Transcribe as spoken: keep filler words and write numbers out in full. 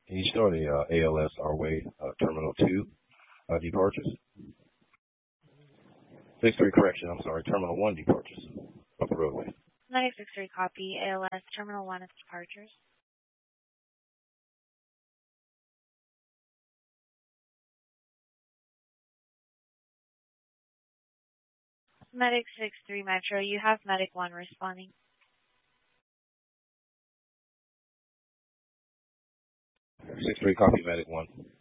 Can you start a uh, A L S our way uh, Terminal two uh, departures? six three correction, I'm sorry, Terminal one departures off the roadway. nine six three copy, A L S Terminal one is departures. Medic six three Metro, you have Medic one responding. six three copy, Medic one.